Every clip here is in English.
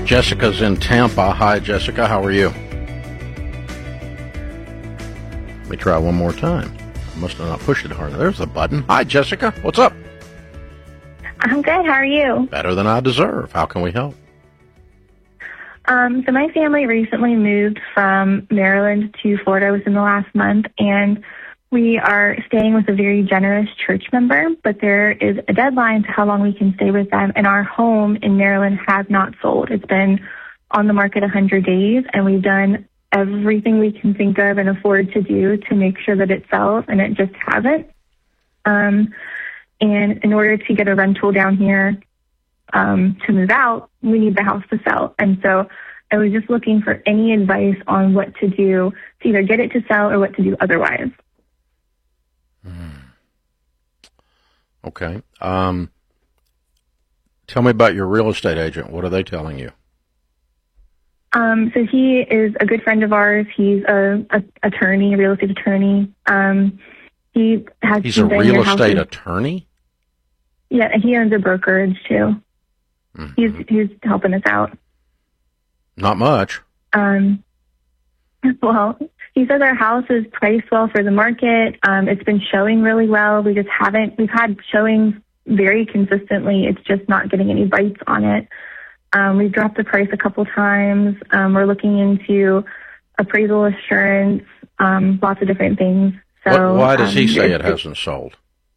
Jessica's in Tampa. Hi, Jessica. How are you? Let me try one more time. I must have not pushed it hard. There's the button. Hi, Jessica. What's up? I'm good. How are you? Better than I deserve. How can we help? So my family recently moved from Maryland to Florida within the last month, and we are staying with a very generous church member, but there is a deadline to how long we can stay with them, and our home in Maryland has not sold. It's been on the market 100 days, and we've done everything we can think of and afford to do to make sure that it sells, and it just hasn't. And in order to get a rental down here to move out, we need the house to sell. And so I was just looking for any advice on what to do to either get it to sell or what to do otherwise. Okay. Tell me about your real estate agent. What are they telling you? So he is a good friend of ours. He's a real estate attorney. He's a real estate attorney? Yeah, he owns a brokerage too. Mm-hmm. He's helping us out. Not much. Well, he says our house is priced well for the market. It's been showing really well. We've had showings very consistently. It's just not getting any bites on it. We've dropped the price a couple times. We're looking into appraisal assurance, lots of different things. So why does he say it hasn't sold?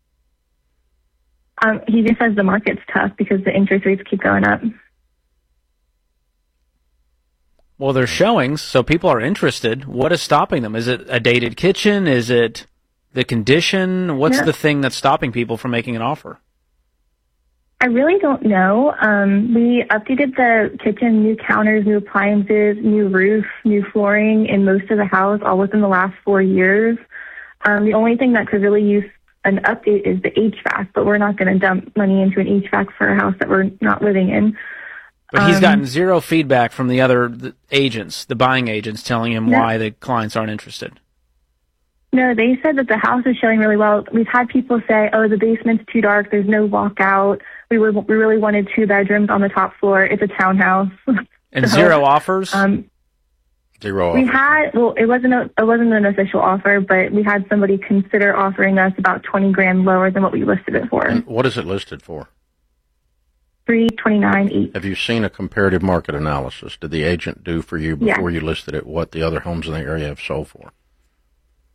He just says the market's tough because the interest rates keep going up. Well, there's showings, so people are interested. What is stopping them? Is it a dated kitchen? Is it the condition? What's the thing that's stopping people from making an offer? I really don't know. We updated the kitchen, new counters, new appliances, new roof, new flooring in most of the house, all within the last 4 years. The only thing that could really use an update is the HVAC, but we're not going to dump money into an HVAC for a house that we're not living in. But he's gotten zero feedback from the other agents, the buying agents, telling him why the clients aren't interested. No, they said that the house is showing really well. We've had people say, oh, the basement's too dark, there's no walkout. We really wanted 2 bedrooms on the top floor. It's a townhouse. And so, zero offers? Zero offers. It wasn't an official offer, but we had somebody consider offering us about $20,000 lower than what we listed it for. And what is it listed for? $329,800. Have you seen a comparative market analysis? Did the agent do for you before you listed it what the other homes in the area have sold for?